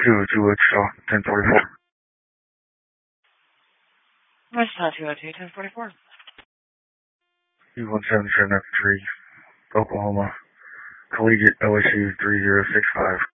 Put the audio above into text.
Wichita, 1044. Wichita 202, 1044. U-177F3, Oklahoma, Collegiate OSU 3065.